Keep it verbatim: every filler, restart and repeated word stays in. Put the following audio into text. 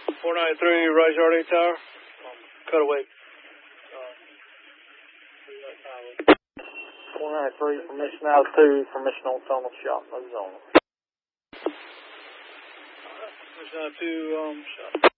four ninety-three, Rise Yard eight Tower. Um, cutaway. Uh, four ninety-three, permission out of two, permission on tunnel shot, moves on. Permission out of two, um, shot.